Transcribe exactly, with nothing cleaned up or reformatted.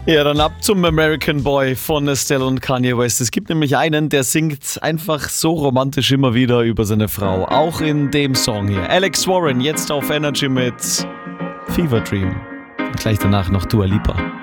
Ja, dann ab zum American Boy von Estelle und Kanye West. Es gibt nämlich einen, der singt einfach so romantisch immer wieder über seine Frau. Auch in dem Song hier. Alex Warren, jetzt auf Energy mit Fever Dream. Und gleich danach noch Dua Lipa.